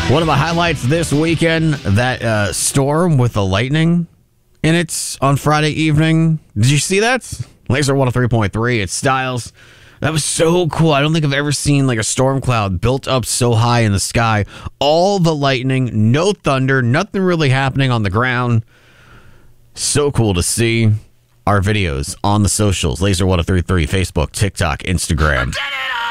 One of the highlights this weekend, that storm with the lightning in it on Friday evening. Did you see that? Laser 103.3, it's Styles. That was so cool. I don't think I've ever seen like a storm cloud built up so high in the sky. All the lightning, no thunder, nothing really happening on the ground. So cool to see. Our videos on the socials, Laser 103.3, Facebook, TikTok, Instagram.